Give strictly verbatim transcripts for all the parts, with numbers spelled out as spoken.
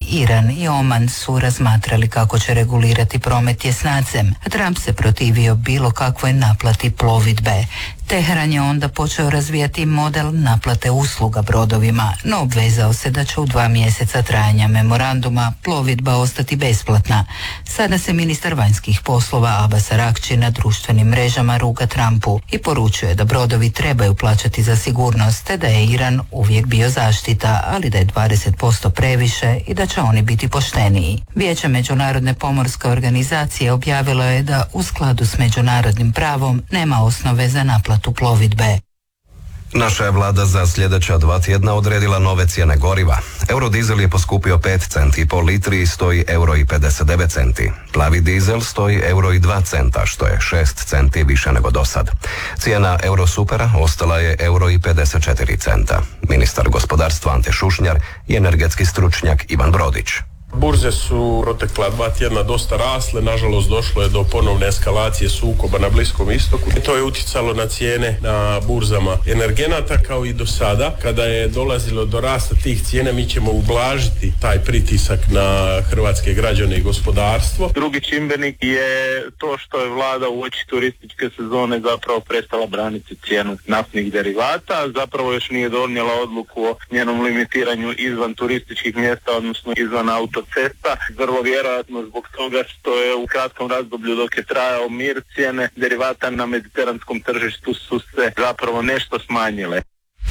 Iran i Oman su razmatrali kako će regulirati promet tjesnacem, a Trump se protivio bilo kakvoj naplati plovidbe. Teheran je onda počeo razvijati model naplate usluga brodovima, no obvezao se da će u dva mjeseca trajanja memoranduma plovidba ostati besplatna. Sada se ministar vanjskih poslova Abbas Araghči na društvenim mrežama ruga Trumpu i poručuje da brodovi trebaju plaćati za sigurnost, te da je Iran uvijek bio zaštita, ali da je dvadeset posto previše i da će oni biti pošteniji. Vijeće Međunarodne pomorske organizacije objavilo je da u skladu s međunarodnim pravom nema osnove za naplatu plovidbe. Naša je vlada za sljedeća dva tjedna odredila nove cijene goriva. Eurodizel je poskupio pet centi po litri i stoji euro i pedeset devet centi. Plavi dizel stoji euro i dva centa, što je šest centi više nego dosad. Cijena Eurosupera ostala je euro i pedeset četiri centa. Ministar gospodarstva Ante Šušnjar i energetski stručnjak Ivan Brodić. Burze su protekla dva tjedna dosta rasle, nažalost došlo je do ponovne eskalacije sukoba na Bliskom istoku. To je utjecalo na cijene na burzama energenata kao i do sada. Kada je dolazilo do rasta tih cijena, mi ćemo ublažiti taj pritisak na hrvatske građane i gospodarstvo. Drugi čimbenik je to što je vlada uoči turističke sezone zapravo prestala braniti cijenu naftnih derivata, zapravo još nije donijela odluku o njenom limitiranju izvan turističkih mjesta, odnosno izvan auto cesta, vrlo vjerojatno zbog toga što je u kratkom razdoblju dok je trajao mir, cijene derivata na mediteranskom tržištu su se zapravo nešto smanjile.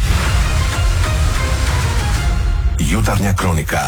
Jutarnja kronika.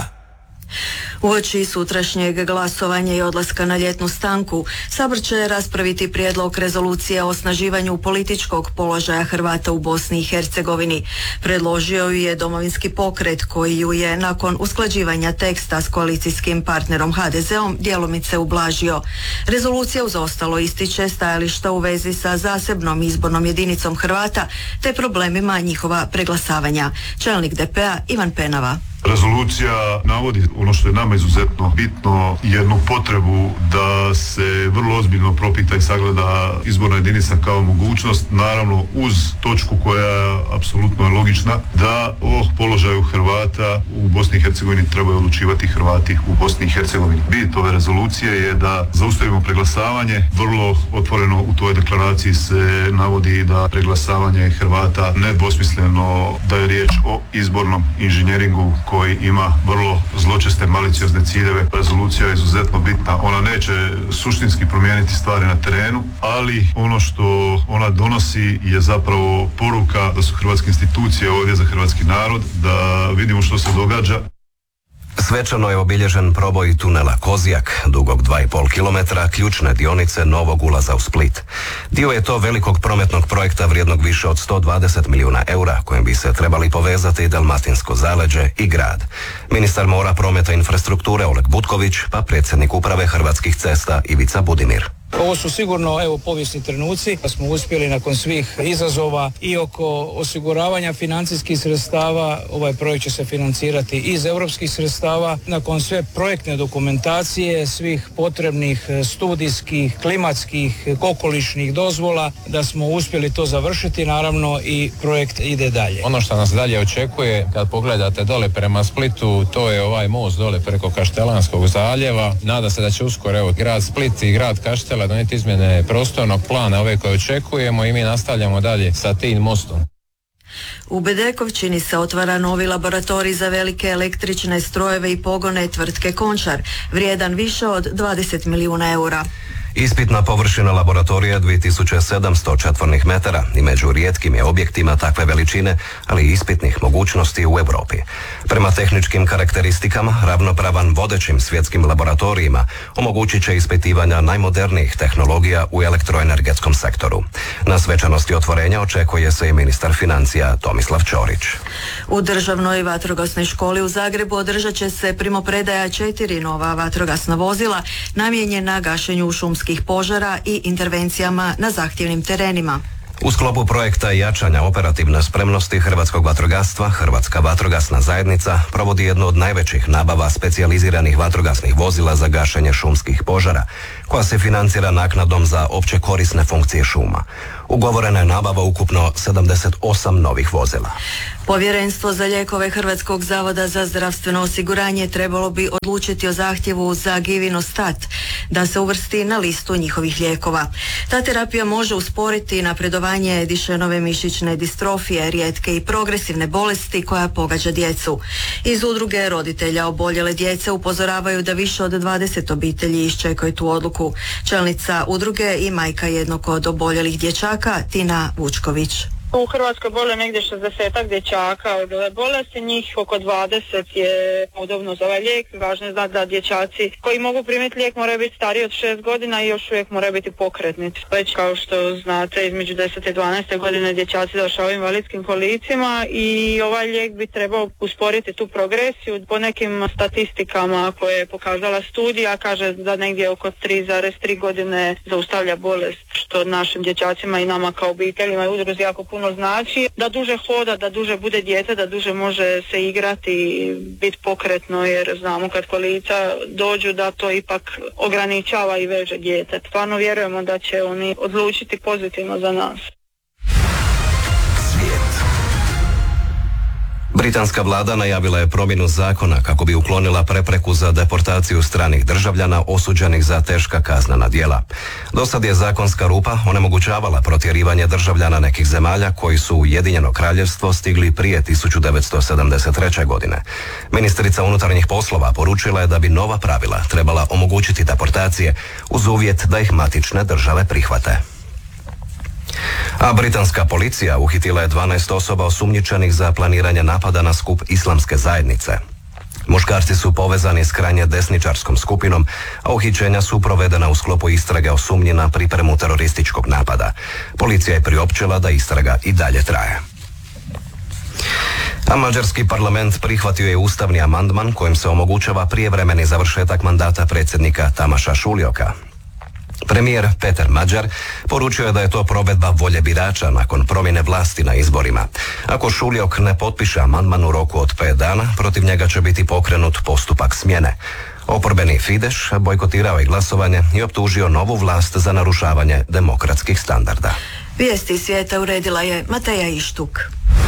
Uoči sutrašnjeg glasovanja i odlaska na ljetnu stanku, Sabor će raspraviti prijedlog rezolucije o osnaživanju političkog položaja Hrvata u Bosni i Hercegovini. Predložio ju je Domovinski pokret, koji ju je nakon usklađivanja teksta s koalicijskim partnerom ha de zeom djelomice ublažio. Rezolucija uz ostalo ističe stajališta u vezi sa zasebnom izbornom jedinicom Hrvata te problemima njihova preglasavanja. Čelnik de pe a Ivan Penava. Rezolucija navodi ono što je nama izuzetno bitno, jednu potrebu da se vrlo ozbiljno propita i sagleda izborna jedinica kao mogućnost, naravno uz točku koja apsolutno je logična, da o položaju Hrvata u Bosni i Hercegovini trebaju odlučivati Hrvati u Bosni i Hercegovini. Bit ove rezolucije je da zaustavimo preglasavanje. Vrlo otvoreno u toj deklaraciji se navodi da preglasavanje Hrvata nedvosmisleno da je riječ o izbornom inženjeringu koji ima vrlo zločeste, maliciozne ciljeve. Rezolucija je izuzetno bitna. Ona neće suštinski promijeniti stvari na terenu, ali ono što ona donosi je zapravo poruka da su hrvatske institucije ovdje za hrvatski narod, da vidimo što se događa. Svečano je obilježen proboj tunela Kozjak, dugog dva i pol kilometra, ključne dionice novog ulaza u Split. Dio je to velikog prometnog projekta vrijednog više od sto dvadeset milijuna eura, kojim bi se trebali povezati Dalmatinsko zaleđe i grad. Ministar mora, prometa i infrastrukture Oleg Butković, pa predsjednik uprave Hrvatskih cesta Ivica Budimir. Ovo su sigurno evo povijesni trenuci da smo uspjeli nakon svih izazova i oko osiguravanja financijskih sredstava. Ovaj projekt će se financirati iz europskih sredstava. Nakon sve projektne dokumentacije, svih potrebnih studijskih, klimatskih, okolišnih dozvola, da smo uspjeli to završiti, naravno i projekt ide dalje. Ono što nas dalje očekuje, kad pogledate dole prema Splitu, to je ovaj most dole preko Kaštelanskog zaljeva. Nada se da će uskoro evo grad Split i grad Kaštela donijeti izmjene prostornog plana ove koje očekujemo i mi nastavljamo dalje sa tim mostom. U Bedekovčini se otvara novi laboratorij za velike električne strojeve i pogone tvrtke Končar, vrijedan više od dvadeset milijuna eura. Ispitna površina laboratorija dvije tisuće sedamsto četvornih metara i među rijetkim je objektima takve veličine, ali i ispitnih mogućnosti u Europi. Prema tehničkim karakteristikama, ravnopravan vodećim svjetskim laboratorijima, omogućit će ispitivanja najmodernijih tehnologija u elektroenergetskom sektoru. Na svečanosti otvorenja očekuje se i ministar financija Tomislav Ćorić. U Državnoj vatrogasnoj školi u Zagrebu održat će se primopredaja četiri nova vatrogasna vozila namijenjena gašenju šumskih požara i intervencijama na zahtjevnim terenima. U sklopu projekta jačanja operativne spremnosti hrvatskog vatrogastva, Hrvatska vatrogasna zajednica provodi jednu od najvećih nabava specijaliziranih vatrogasnih vozila za gašenje šumskih požara, koja se financira naknadom za opće korisne funkcije šuma. Ugovorena je nabava ukupno sedamdeset osam novih vozila. Povjerenstvo za lijekove Hrvatskog zavoda za zdravstveno osiguranje trebalo bi odlučiti o zahtjevu za Givinostat da se uvrsti na listu njihovih lijekova. Ta terapija može usporiti napredovanje Dušenove mišićne distrofije, rijetke i progresivne bolesti koja pogađa djecu. Iz udruge roditelja oboljele djece upozoravaju da više od dvadeset obitelji iščekaju tu odluku. Čelnica udruge i majka jednog od oboljelih dječaka, Tina Vučković. U Hrvatskoj bolje negdje šezdesetak dječaka od ove bolesti, njih oko dvadeset je udobno za ovaj lijek. Važno je znati da dječaci koji mogu primiti lijek moraju biti stariji od šest godina i još uvijek moraju biti pokretni. Već kao što znate, između deset i dvanaeste godine dječaci završavaju invalidskim kolicima i ovaj lijek bi trebao usporiti tu progresiju. Po nekim statistikama koje je pokazala studija, kaže da negdje oko tri zarez tri godine zaustavlja bolest, što našim dječacima i nama kao obiteljima i udruzi jako puno znači. Da duže hoda, da duže bude dijete, da duže može se igrati i biti pokretno, jer znamo kad kolica dođu da to ipak ograničava i veže dijete. Stvarno vjerujemo da će oni odlučiti pozitivno za nas. Britanska vlada najavila je promjenu zakona kako bi uklonila prepreku za deportaciju stranih državljana osuđenih za teška kaznena djela. Dosad je zakonska rupa onemogućavala protjerivanje državljana nekih zemalja koji su u Ujedinjeno Kraljevstvo stigli prije tisuću devetsto sedamdeset treće. godine. Ministrica unutarnjih poslova poručila je da bi nova pravila trebala omogućiti deportacije uz uvjet da ih matične države prihvate. A britanska policija uhitila je dvanaest osoba osumnjičenih za planiranje napada na skup islamske zajednice. Muškarci su povezani s krajnje desničarskom skupinom, a uhićenja su provedena u sklopu istrage o sumnji na pripremu terorističkog napada. Policija je priopćila da istraga i dalje traje. A mađarski parlament prihvatio je ustavni amandman kojim se omogućava prijevremeni završetak mandata predsjednika Tamaša Šuljoka. Premijer Peter Mađar poručio je da je to provedba volje birača nakon promjene vlasti na izborima. Ako Šuljok ne potpiše amandman u roku od pet dana, protiv njega će biti pokrenut postupak smjene. Oporbeni Fidesz bojkotirao je glasovanje i optužio novu vlast za narušavanje demokratskih standarda. Vijesti svijeta uredila je Mateja Ištuk.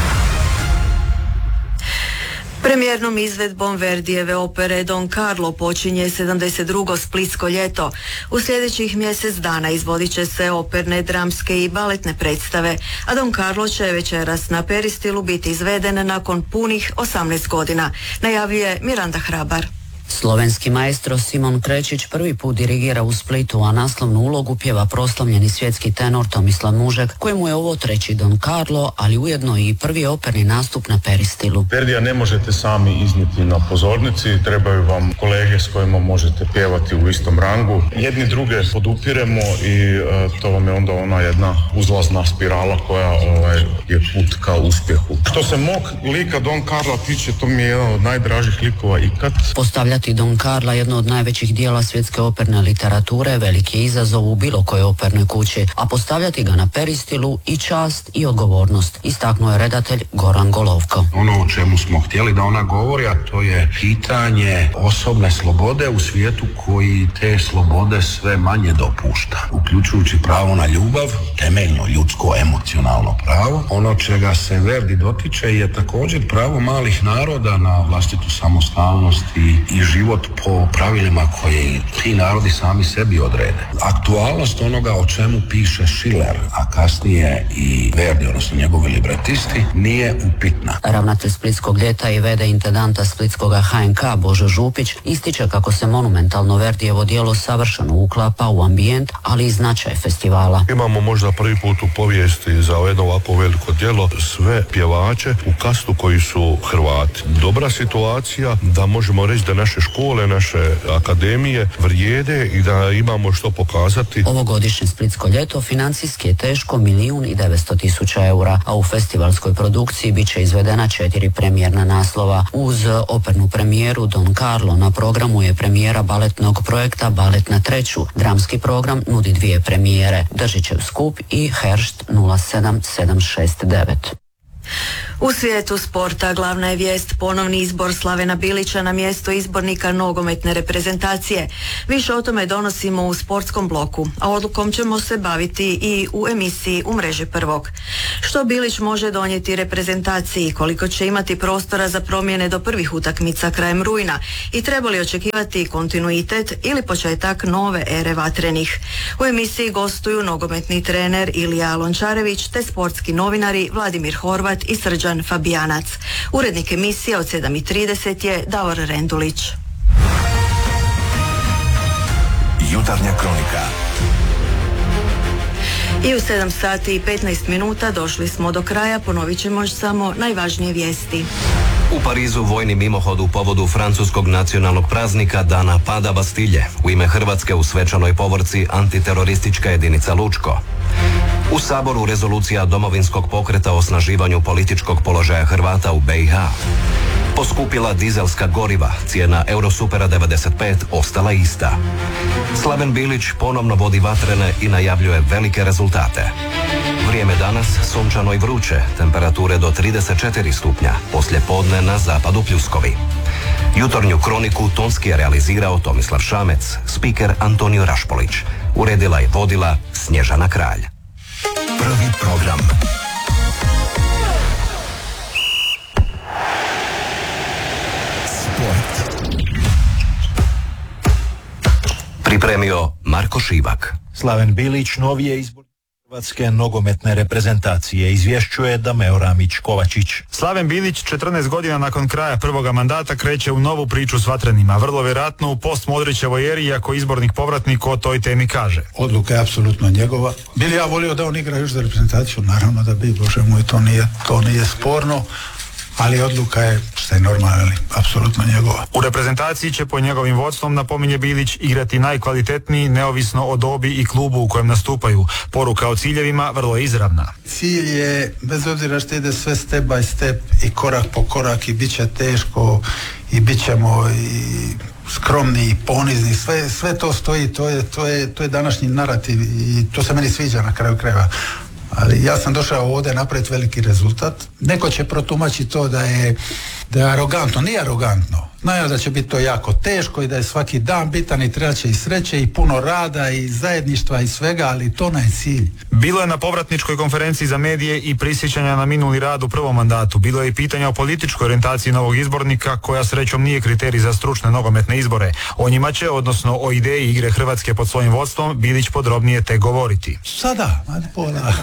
Premijernom izvedbom Verdijeve opere Don Carlo počinje sedamdeset drugo splitsko ljeto. U sljedećih mjesec dana izvodit će se operne, dramske i baletne predstave, a Don Carlo će večeras na Peristilu biti izveden nakon punih osamnaest godina, najavljuje Miranda Hrabar. Slovenski maestro Simon Krečić prvi put dirigira u Splitu, a naslovnu ulogu pjeva proslavljeni svjetski tenor Tomislav Mužek, kojemu je ovo treći Don Carlo, ali ujedno i prvi operni nastup na Peristilu. Verdija ne možete sami iznijeti na pozornici, trebaju vam kolege s kojima možete pjevati u istom rangu. Jedni druge podupiremo i uh, to vam je onda ona jedna uzlazna spirala koja ovaj, je put ka uspjehu. Što se mog lika Don Carla tiče, to mi je jedan od najdražih likova ikad. Postavljati Don Carla, jedno od najvećih dijela svjetske operne literature, veliki je izazov u bilo kojoj opernoj kući, a postavljati ga na Peristilu i čast i odgovornost, istaknuo je redatelj Goran Golovko. Ono o čemu smo htjeli da ona govori, a to je pitanje osobne slobode u svijetu koji te slobode sve manje dopušta, uključujući pravo na ljubav, temeljno ljudsko emocionalno pravo. Ono čega se Verdi dotiče je također pravo malih naroda na vlastitu samostalnost i, i život po pravilima koje ti narodi sami sebi odrede. Aktualnost onoga o čemu piše Schiller, a kasnije i Verdi, odnosno njegovi libretisti, nije upitna. Ravnatelj Splitskog ljeta i vede intendanta Splitskog H N K Božo Župić ističe kako se monumentalno Verdijevo djelo savršeno uklapa u ambijent, ali i značaj festivala. Imamo možda prvi put u povijesti za jedno ovako veliko djelo sve pjevače u kastu koji su Hrvati. Dobra situacija da možemo reći da naše škole, naše akademije vrijede i da imamo što pokazati. Ovogodišnje Splitsko ljeto financijski je teško milijun i devetsto tisuća eura, a u festivalskoj produkciji bit će izvedena četiri premijerna naslova. Uz opernu premijeru Don Carlo na programu je premijera baletnog projekta Balet na treću. Dramski program nudi dvije premijere, Držićev skup i Heršt nula sedam sedam šest devet. U svijetu sporta glavna je vijest ponovni izbor Slavena Bilića na mjesto izbornika nogometne reprezentacije. Više o tome donosimo u sportskom bloku, a odlukom ćemo se baviti i u emisiji U mreži prvog. Što Bilić može donijeti reprezentaciji, koliko će imati prostora za promjene do prvih utakmica krajem rujna i treba li očekivati kontinuitet ili početak nove ere vatrenih. U emisiji gostuju nogometni trener Ilija Lončarević te sportski novinari Vladimir Horvat i Srđan Fabijanac. Urednik emisije od sedam i trideset je Davor Rendulić. Jutarnja kronika. I u sedam sati i petnaest minuta došli smo do kraja, ponovit ćemo samo najvažnije vijesti. U Parizu vojni mimohod u povodu francuskog nacionalnog praznika Dana pada Bastilje. U ime Hrvatske u svečanoj povorci antiteroristička jedinica Lučko. U Saboru rezolucija domovinskog pokreta o osnaživanju političkog položaja Hrvata u B i H. Poskupila dizelska goriva, cijena Eurosupera devedeset pet ostala ista. Slaven Bilić ponovno vodi vatrene i najavljuje velike rezultate. Vrijeme danas sunčano i vruće, temperature do trideset četiri stupnja, poslije podne na zapadu pljuskovi. Jutarnju kroniku tonski je realizirao Tomislav Šamec, spiker Antonio Rašpolić. Uredila i vodila Snježana Kralj. Prvi program. Sport. Pripremio Marko Šivak. Slaven Bilić novi je izbor Hrvatske nogometne reprezentacije, izvješćuje Dameo Ramić-Kovačić. Slaven Bilić četrnaest godina nakon kraja prvoga mandata kreće u novu priču s vatrenima, vrlo vjerojatno u post-Modrićevoj eri, ako izbornik povratnik o toj temi kaže. Odluka je apsolutno njegova. Bili ja volio da on igra još za reprezentaciju, naravno da bi, bože moj, to nije, to nije sporno. Ali odluka je, što je normalno, apsolutno njegova. U reprezentaciji će po njegovim vodstvom, napominje Bilić, igrati najkvalitetniji neovisno o dobi i klubu u kojem nastupaju. Poruka o ciljevima vrlo je izravna. Cilj je, bez obzira što ide sve step by step i korak po korak i bit će teško i bit ćemo i skromni i ponizni, sve, sve to stoji, to je, to je, to je današnji narativ i to se meni sviđa na kraju krajeva. Ali ja sam došao ovdje napraviti veliki rezultat. Neko će protumačiti to da je, da je arogantno. Nije arogantno. Znaju da će biti to jako teško i da je svaki dan bitan i treba će i sreće i puno rada i zajedništva i svega, ali to je cilj. Bilo je na povratničkoj konferenciji za medije i prisjećanja na minuli rad u prvom mandatu. Bilo je i pitanja o političkoj orijentaciji novog izbornika, koja srećom nije kriterij za stručne nogometne izbore. O njima će, odnosno o ideji igre Hrvatske pod svojim vodstvom, Bilić podrobnije te govoriti. Sada, polako.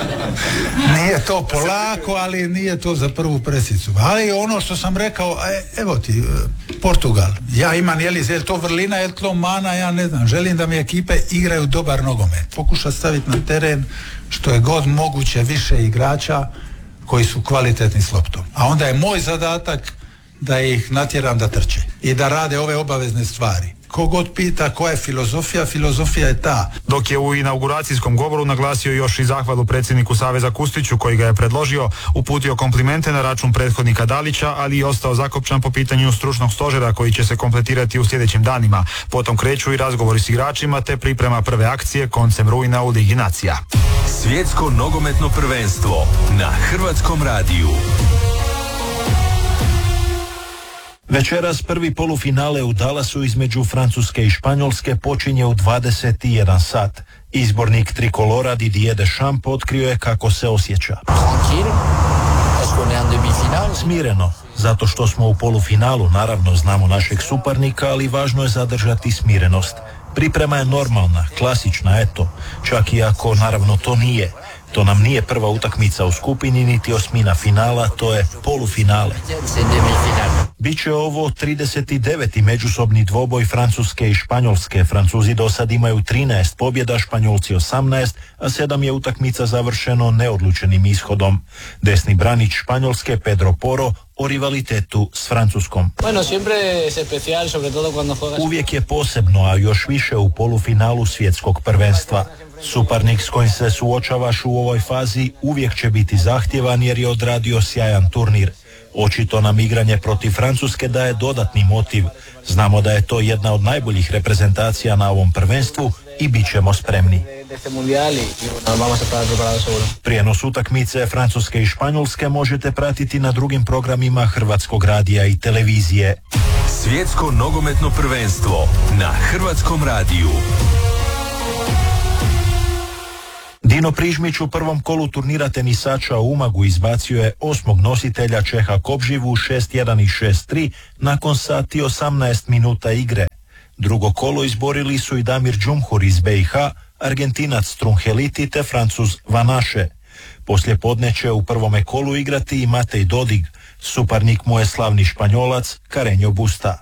Nije to polako, ali nije to za prvu presicu. Ali ono što sam rekao, evo ti, Portugal. Ja imam, je li, je li to vrlina, je li to mana, ja ne znam. Želim da mi ekipe igraju dobar nogomet. Pokuša staviti na teren što je god moguće više igrača koji su kvalitetni s loptom. A onda je moj zadatak da ih natjeram da trče i da rade ove obavezne stvari. Kogod pita koja je filozofija, filozofija je ta. Dok je u inauguracijskom govoru naglasio još i zahvalu predsjedniku Saveza Kustiću, koji ga je predložio, uputio komplimente na račun prethodnika Dalića, ali i ostao zakopčan po pitanju stručnog stožera koji će se kompletirati u sljedećim danima. Potom kreću i razgovori s igračima te priprema prve akcije koncem rujna u Ligi nacija. Svjetsko nogometno prvenstvo na Hrvatskom radiju. Večeras prvi polufinale u Dallasu između Francuske i Španjolske počinje u dvadeset jedan sat. Izbornik trikolora Didier Deschamps otkrio je kako se osjeća. Smireno, zato što smo u polufinalu, naravno znamo našeg suparnika, ali važno je zadržati smirenost. Priprema je normalna, klasična, eto, čak i ako naravno to nije. To nam nije prva utakmica u skupini, niti osmina finala, to je polufinale. Biće ovo trideset deveti međusobni dvoboj Francuske i Španjolske. Francuzi do sad imaju trinaest pobjeda, Španjolci osamnaest, a sedam je utakmica završeno neodlučenim ishodom. Desni branič Španjolske Pedro Porro o rivalitetu s Francuskom. Uvijek je posebno, a još više u polufinalu svjetskog prvenstva. Suparnik s kojim se suočavaš u ovoj fazi uvijek će biti zahtjevan jer je odradio sjajan turnir. Očito nam igranje protiv Francuske daje dodatni motiv. Znamo da je to jedna od najboljih reprezentacija na ovom prvenstvu i bit ćemo spremni. Prijenos utakmice Francuske i Španjolske možete pratiti na drugim programima Hrvatskog radija i televizije. Svjetsko nogometno prvenstvo na Hrvatskom radiju. Dino Prižmić u prvom kolu turnira tenisača u Umagu izbacio je osmog nositelja Čeha Kobživu šest jedan i šest tri nakon sat i osamnaest minuta igre. Drugo kolo izborili su i Damir Džumhur iz B i H, Argentinac Strunheliti te Francuz Vanaše. Poslije podne će u prvome kolu igrati i Matej Dodig, suparnik mu je slavni Španjolac Carreño Busta.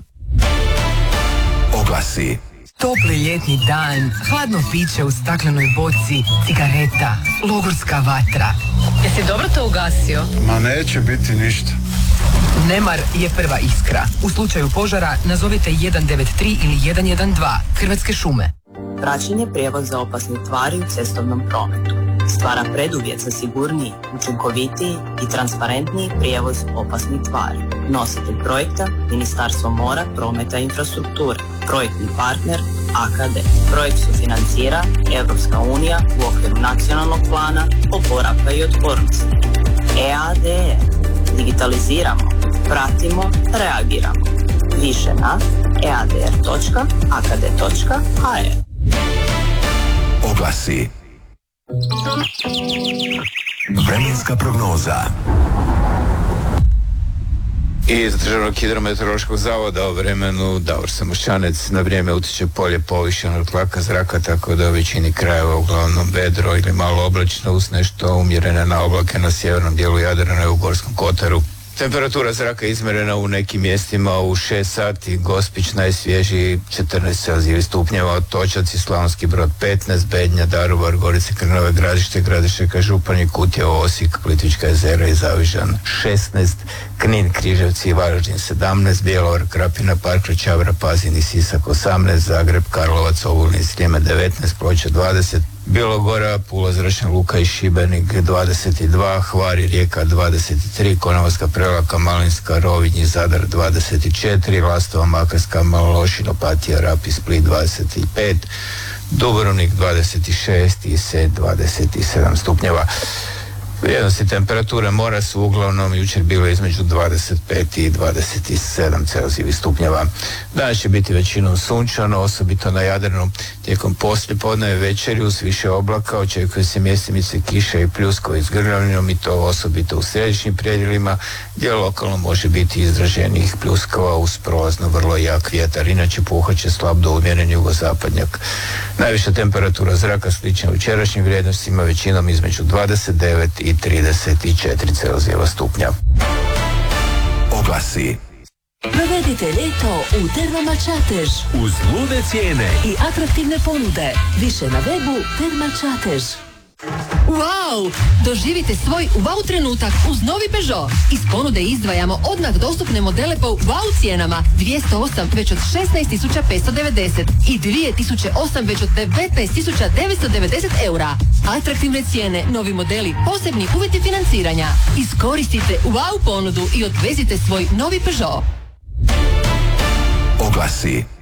Oglasi. Topli ljetni dan, hladno piće u staklenoj boci, cigareta, logorska vatra. Jesi dobro to ugasio? Ma neće biti ništa. Nemar je prva iskra. U slučaju požara nazovite jedan devet tri ili jedan jedan dva. Hrvatske šume. Praćenje prijevoza opasnih tvari u cestovnom prometu stvara preduvjet za sigurniji, učinkovitiji i transparentniji prijevoz opasnih tvari. Nositelj projekta Ministarstvo mora, prometa i infrastrukture. Projektni partner A K D. Projekt sufinancira Europska unija u okviru nacionalnog plana oporavka i otpornosti. E A D R. Digitaliziramo, pratimo, reagiramo. Više na e a d r točka a k d točka h r. Oglasi. Vremenska prognoza. Iz Državnog hidrometeorološkog zavoda o vremenu Davor Samošćanec. Na vrijeme utječe polje povišenog tlaka zraka, tako da u većini krajeva uglavnom vedro ili malo oblačno uz nešto umjerene na oblake na sjevernom dijelu Jadrana i u Gorskom kotaru. Temperatura zraka izmjerena u nekim mjestima u šest sati, Gospić najsvježiji četrnaest celzijevih stupnjeva, Otočac i Slavonski Brod petnaest, Bednja, Daruvar, Gorice, Krnove, Gradište, Gradišćaka, Županji, Kutjevo, Osijek, Plitvička jezera i Zavižan šesnaest, Knin, Križevci i Varaždin sedamnaest, Bjelovar, Krapina, Park, Čavra, Pazin i Sisak osamnaest, Zagreb, Karlovac, Ogulin, Sljeme devetnaest, Ploče dvadeset, Bilogora, Pula, Zračna Luka i Šibenik dvadeset dva, Hvar i Rijeka dvadeset tri, Konavolska, Prevlaka, Malinska, Rovinj i Zadar dvadeset četiri, Lastova, Makarska, Lošinj, Opatija, Rab i Split dvadeset pet, Dubrovnik dvadeset šest i Set dvadeset sedam stupnjeva. Vrijednosti temperature mora su uglavnom jučer bile između dvadeset pet i dvadeset sedam celzijevih stupnjeva. Danas će biti većinom sunčano, osobito na Jadranu. Tijekom poslijepodne večeri uz više oblaka očekuje se mjestimice kiše i pljuskovi s grmljavinom i to osobito u središnjim predjelima gdje lokalno može biti izraženih pljuskova uz prolazno vrlo jak vjetar. Inače puhat će slab do umjeren jugozapadnjak. Najviša temperatura zraka slična jučerašnjim vrijednostima, većinom između dvadeset devet i trideset četiri celzijeva stupnja. Oglasi. Provedite ljeto u Termama Čatež uz lude cijene i atraktivne ponude. Više na webu Terma Čatež. Wow! Doživite svoj wow trenutak uz novi Peugeot. Iz ponude izdvajamo odmah dostupne modele po wow cijenama. dvjesto osam već od šesnaest tisuća petsto devedeset i dvije tisuće osam već od devetnaest tisuća devetsto devedeset eura. Atraktivne cijene, novi modeli, posebni uvjeti financiranja. Iskoristite wow ponudu i odvezite svoj novi Peugeot. Oglasi.